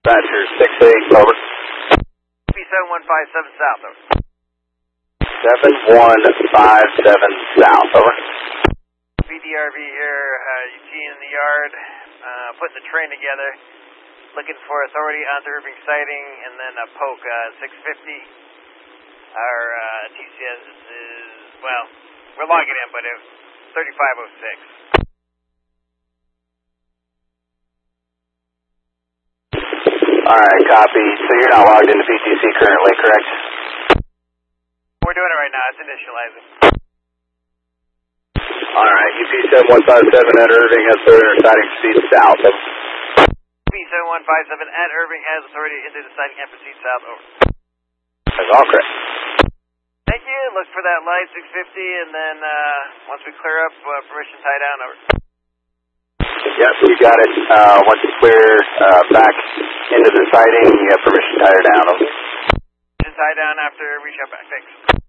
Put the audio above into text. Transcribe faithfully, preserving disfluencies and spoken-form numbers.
Roger, six eight, over. B seven one five seven south, over. seven one five seven south, over. B D R V here, uh, Eugene in the yard, uh, putting the train together, looking for authority on the Irving sighting, and then a poke, uh, six fifty. Our uh, T C S is, well, we're logging in, but it was thirty-five oh six. Alright, copy. So you're not logged into P T C currently, correct? We're doing it right now, it's initializing. Alright, U P seven one five seven at Irving has authority sighting proceed south, over. B seven one five seven at Irving has authority into the sighting and proceed south, over. That's all correct. Thank you, look for that light, six fifty, and then uh, once we clear up, uh, permission tie down, over. Yep, you got it. Uh, once it's clear, uh, back into the sighting, you have permission to tie her down, over. Permission tie down after we shut back, thanks.